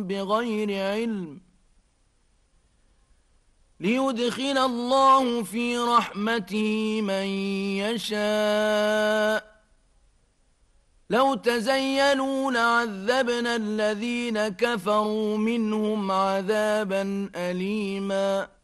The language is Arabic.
بغير علم ليدخل الله في رحمته من يشاء لو تزينوا لعذبنا الذين كفروا منهم عذابا أليما